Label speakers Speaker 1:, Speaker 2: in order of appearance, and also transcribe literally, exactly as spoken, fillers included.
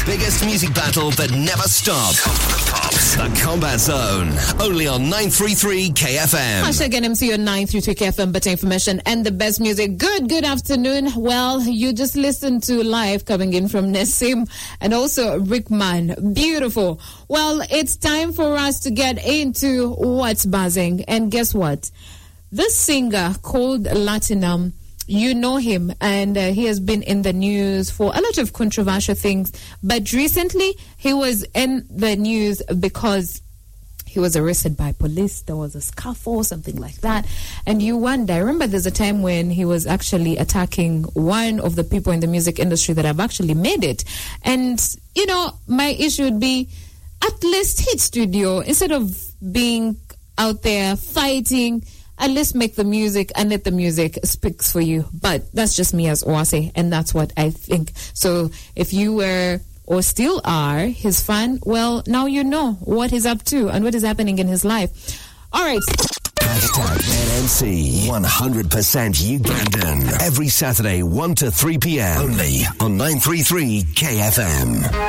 Speaker 1: biggest music battle that never stops. The Combat Zone. Only on nine thirty-three K F M.
Speaker 2: Hashtag N M C on nine thirty-three K F M, better information and the best music. Good, good afternoon. Well, you just listened to live coming in from Nessim and also Rickman. Beautiful. Well, it's time for us to get into what's buzzing. And guess what? This singer called Latinum, you know him, and uh, he has been in the news for a lot of controversial things. But recently, he was in the news because he was arrested by police. There was a scuffle, something like that. And you wonder, I remember there's a time when he was actually attacking one of the people in the music industry that have actually made it. And, you know, my issue would be, at least hit studio, instead of being out there fighting, at least make the music and let the music speak for you. But that's just me as Oase, and that's what I think. So if you were or still are his fan, well, now you know what he's up to and what is happening in his life. All right.
Speaker 1: Hashtag N M C one hundred percent Ugandan. Every Saturday, one to three p.m. Only on nine thirty-three K F M.